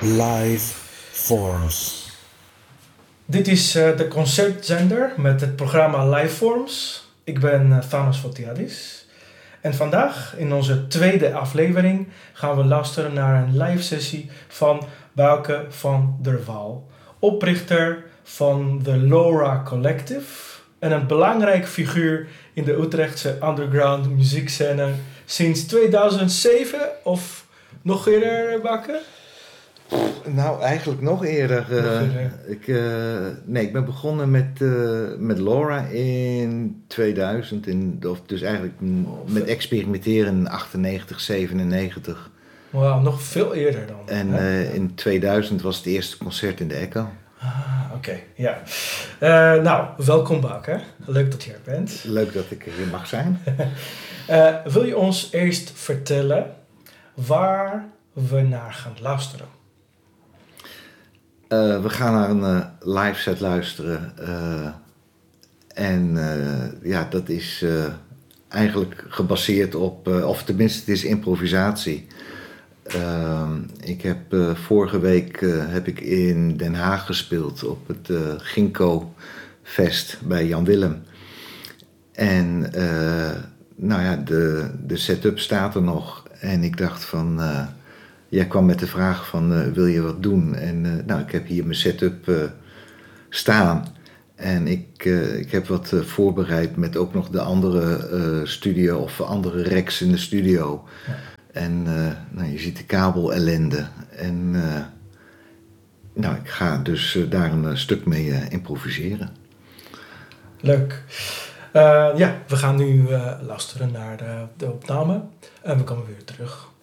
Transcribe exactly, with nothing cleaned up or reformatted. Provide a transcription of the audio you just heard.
Liveforms. Dit is uh, de concertzender met het programma Liveforms. Ik ben uh, Thanos Fotiadis. En vandaag in onze tweede aflevering gaan we luisteren naar een live sessie van Bouke van der Waal. Oprichter van de Laura Collective. En een belangrijk figuur in de Utrechtse underground muziekscène sinds tweeduizend zeven of nog eerder, Bouke? Nou, eigenlijk nog eerder. Uh, nog eerder. Ik, uh, nee, ik ben begonnen met, uh, met Laura in tweeduizend. In, of dus eigenlijk oh, met experimenteren in achtennegentig, zevenennegentig. Wauw, nog veel eerder dan. En uh, in tweeduizend was het eerste concert in de Echo. Ah, oké, okay, ja. Uh, nou, welkom Bouke. Leuk dat je er bent. Leuk dat ik er hier mag zijn. uh, wil je ons eerst vertellen waar we naar gaan luisteren? Uh, we gaan naar een uh, live set luisteren. Uh, en uh, ja, dat is uh, eigenlijk gebaseerd op, uh, of tenminste het is improvisatie. Uh, ik heb uh, vorige week uh, heb ik in Den Haag gespeeld op het uh, Ginkgo Fest bij Jan Willem. En uh, nou ja, de, de setup staat er nog. En ik dacht van... Uh, Jij kwam met de vraag van, uh, wil je wat doen? En uh, nou, ik heb hier mijn setup uh, staan. En ik, uh, ik heb wat uh, voorbereid met ook nog de andere uh, studio of andere racks in de studio. Ja. En uh, nou, je ziet de kabel ellende. En uh, nou, ik ga dus uh, daar een uh, stuk mee uh, improviseren. Leuk. Uh, ja, we gaan nu uh, luisteren naar de, de opname. En we komen weer terug.